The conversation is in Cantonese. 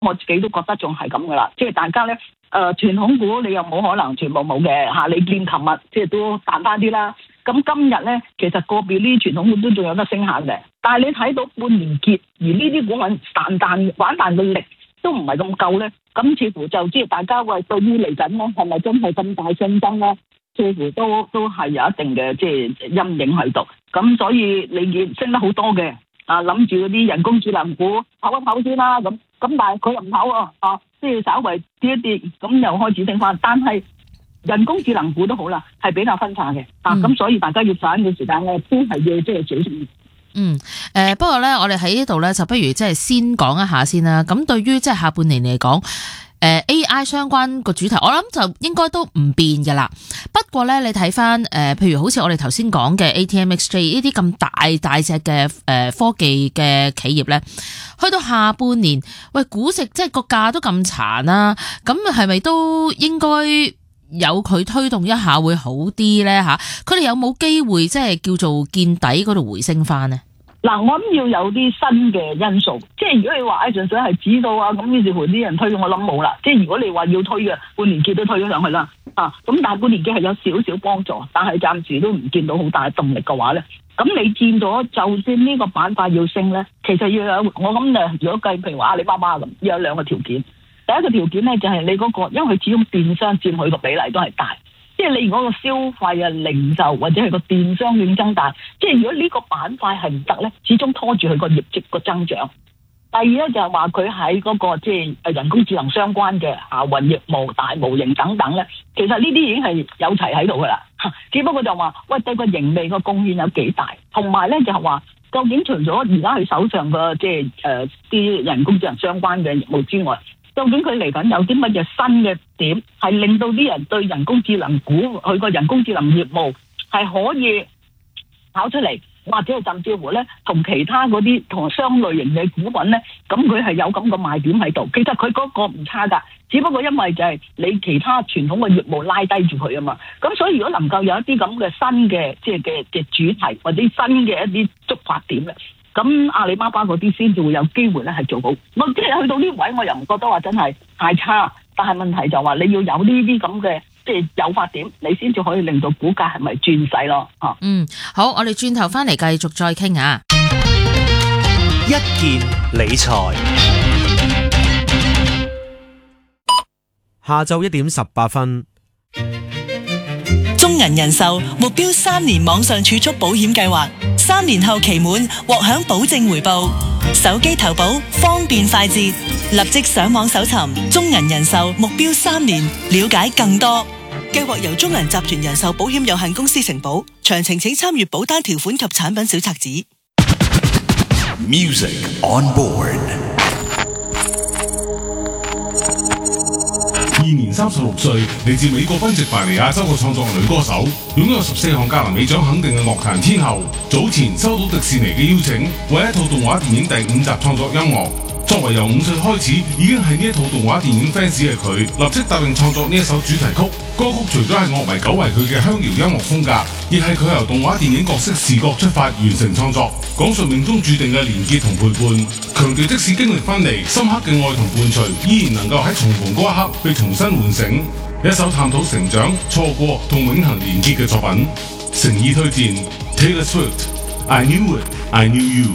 我自己都覺得仲係咁噶啦，即係大家咧傳統股你又冇可能全部冇嘅嚇，你見琴日即係都彈翻啲啦。咁今日咧，其實個別呢啲傳統股都仲有得升下嘅，但係你睇到半年結，而呢啲股份反彈嘅力都唔係咁夠咧，咁似乎就即係大家對於嚟緊咧係咪真係咁大競爭咧？似乎都係有一定嘅即係陰影喺度。咁所以你見升得好多嘅諗住嗰啲人工智能股唞一唞先啦，咁但係佢又唔唞即係稍微跌一跌，咁又開始升翻，但係人工智能股都好啦，係比較分散嘅咁所以大家要揀嘅時間咧，都係要即係小心。 不過咧，我哋喺呢度咧，就不如即係先講一下先啦。咁對於即係下半年嚟講，AI 相關個主題，我諗就應該都唔變㗎啦。不過咧，你睇翻譬如好似我哋頭先講嘅 ATMXJ 呢啲咁大隻嘅科技嘅企業咧，去到下半年，喂估值即係個價都咁殘啦，咁係咪都應該有佢推動一下會好啲咧嚇？佢哋有冇機會即係叫做見底嗰度回升翻呢？ 嗱，我諗要有啲新嘅因素，即係如果你話純粹係指數咁於是乎啲人推，我諗冇啦。即係如果你話要推嘅，半年結都推咗上去啦，咁但係半年結係有少少幫助，但係暫時都唔見到好大嘅動力嘅話咧，咁你見咗就算呢個板塊要升咧，其實要有我諗如果計譬如話阿里巴巴咁，要有兩個條件。第一個條件咧就係你嗰個，因為佢始終電商佔佢個比例都係大。即係你如果個消費零售或者係個電商競爭大，即係如果呢個板塊係唔得咧，始終拖住佢個業績個增長。第二咧就係話佢喺嗰個即係人工智能相關嘅雲業務、大模型等等咧，其實呢啲已經係有齊喺度噶啦。只不過就話喂對個盈利個貢獻有幾大，同埋咧就係話究竟除咗而家佢手上個即係啲人工智能相關嘅業務之外，究竟佢嚟緊有啲乜嘢新嘅點，係令到啲人對人工智能股佢個人工智能業務係可以跑出嚟，或者係甚至乎咧同其他嗰啲同相類型嘅股份咧，咁佢係有咁個賣點喺度。其實佢嗰個唔差㗎，只不過因為就係你其他傳統嘅業務拉低住佢啊嘛。咁所以如果能夠有一啲咁嘅新嘅即係嘅主題或者新嘅一啲觸發點咧，咁阿里巴巴嗰啲先至會有機會咧係做好。我即係去到呢位，我又唔覺得話真係太差，但係問題就話你要有呢啲咁嘅即係誘發點，你先至可以令到股價係咪轉勢咯？ 好，我哋轉頭翻嚟繼續再傾下一件理財。下晝1:18。 中銀人壽目標3年網上儲蓄保險計劃，3年後期滿獲享保證回報，手機投保方便快捷，立即上網搜尋中銀人壽目標3年，了解更多。計劃由中銀集團人壽保險有限公司承保，詳情請參閱保單條款及產品小冊子。 Music on board。 現年36歲，嚟自美國賓夕凡尼亞州嘅創作女歌手，擁有14項格蘭美獎肯定嘅樂壇天后。早前收到迪士尼嘅邀請，為一套動畫電影第5集創作音樂。作為由5歲開始已經係呢一套動畫電影 fans 嘅佢，立即答應創作呢一首主題曲。歌曲除咗係樂迷久違佢嘅鄉謠音樂風格，亦係佢由動畫電影角色視覺出發完成創作，講述命中注定嘅連結同陪伴，強調即使經歷分離，深刻嘅愛同伴隨，依然能夠喺重逢嗰一刻被重新喚醒。一首探討成長、錯過同永恆連結嘅作品，誠意推薦 Taylor Swift I Knew It, I Knew You。